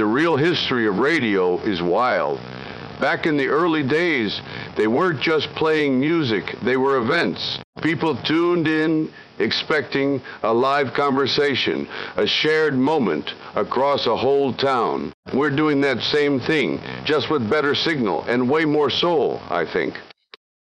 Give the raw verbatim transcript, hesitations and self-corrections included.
the real history of radio is wild. Back in the early days, they weren't just playing music, they were events. People tuned in, expecting a live conversation, a shared moment across a whole town. We're doing that same thing, just with better signal and way more soul, I think.